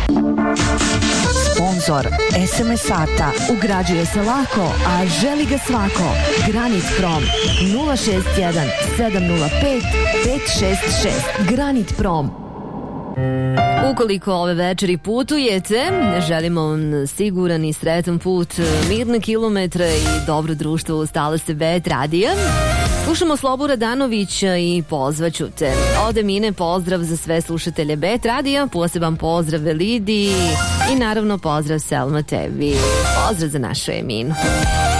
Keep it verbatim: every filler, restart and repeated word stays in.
Sponzor es em es sata ugrađuje se lako, a želi ga svako. Granit Prom nula šest jedan sedam nula pet pet šest šest. Granit Prom. Ukoliko ove večeri putujete, želimo vam siguran i sretan put, mirne kilometre i dobro društvo uz talase Bet radija. Slušamo Slobu Radanovića i pozvaću te. Ode mine pozdrav za sve slušatelje Bet radija, poseban pozdrav Velidi i naravno pozdrav Selma tebi. Pozdrav za našu Eminu.